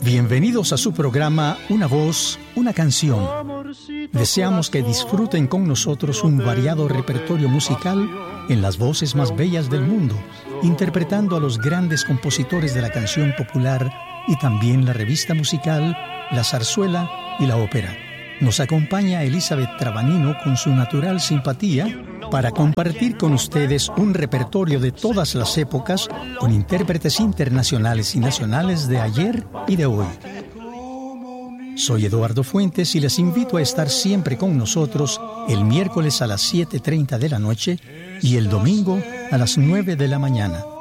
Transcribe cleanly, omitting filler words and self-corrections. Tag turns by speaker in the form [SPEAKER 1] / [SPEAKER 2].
[SPEAKER 1] Bienvenidos a su programa Una voz, una canción. Deseamos que disfruten con nosotros un variado repertorio musical en las voces más bellas del mundo, interpretando a los grandes compositores de la canción popular y también la revista musical, la zarzuela y la ópera. Nos acompaña Elizabeth Trabanino con su natural simpatía para compartir con ustedes un repertorio de todas las épocas con intérpretes internacionales y nacionales de ayer y de hoy. Soy Eduardo Fuentes y les invito a estar siempre con nosotros el miércoles a las 7:30 de la noche y el domingo a las 9 de la mañana.